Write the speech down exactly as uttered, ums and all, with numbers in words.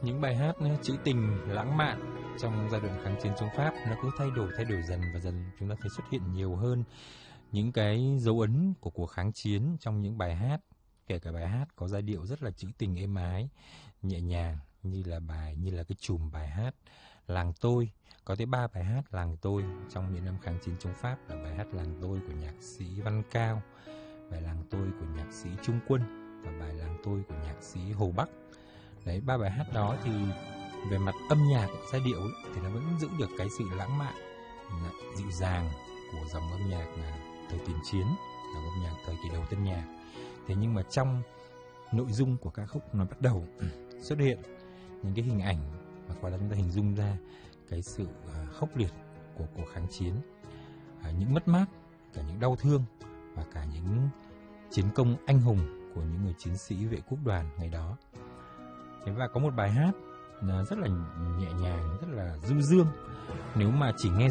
những bài hát trữ tình lãng mạn trong giai đoạn kháng chiến chống Pháp nó cứ thay đổi thay đổi dần và dần chúng ta thấy xuất hiện nhiều hơn những cái dấu ấn của cuộc kháng chiến trong những bài hát, kể cả bài hát có giai điệu rất là trữ tình êm ái, nhẹ nhàng như là bài như là cái chùm bài hát Làng Tôi. Có tới ba bài hát Làng Tôi trong những năm kháng chiến chống Pháp là bài hát Làng Tôi của nhạc sĩ Văn Cao, bài Làng Tôi của nhạc sĩ Trung Quân và bài Làng Tôi của nhạc sĩ Hồ Bắc. Đấy, ba bài hát đó thì về mặt âm nhạc, giai điệu ấy, thì nó vẫn giữ được cái sự lãng mạn, dịu dàng của dòng âm nhạc thời tiền chiến, dòng âm nhạc thời kỳ đầu tân nhạc. Thế nhưng mà trong nội dung của ca khúc nó bắt đầu xuất hiện những cái hình ảnh mà qua đó chúng ta hình dung ra cái sự khốc liệt của cuộc kháng chiến, những mất mát, cả những đau thương và cả những chiến công anh hùng của những người chiến sĩ vệ quốc đoàn ngày đó. Thế và có một bài hát rất là nhẹ nhàng, rất là du dương. Nếu mà chỉ nghe